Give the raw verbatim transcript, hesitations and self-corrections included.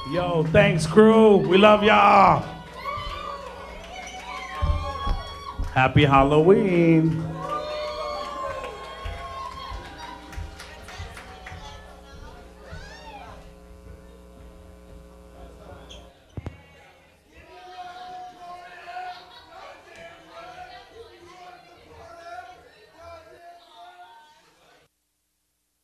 Yo, thanks, crew. We love y'all. Happy Halloween.